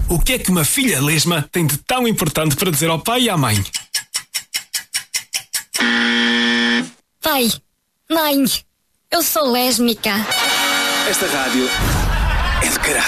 O que é que uma filha lesma tem de tão importante para dizer ao pai e à mãe? Pai, mãe, eu sou lésbica. Esta rádio é de caralho.